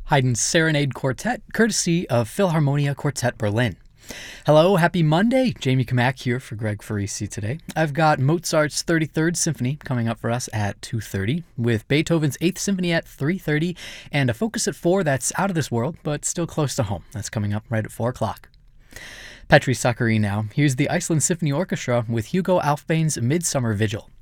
Haydn's Serenade Quartet, courtesy of Philharmonia Quartet Berlin. Hello, happy Monday. Jamie Kamak here for Greg Farisi today. I've got Mozart's 33rd Symphony coming up for us at 2:30, with Beethoven's 8th Symphony at 3:30, and a focus at 4 that's out of this world, but still close to home. That's coming up right at 4 o'clock. Petri Sakari now. Here's the Iceland Symphony Orchestra with Hugo Alfvén's Midsummer Vigil.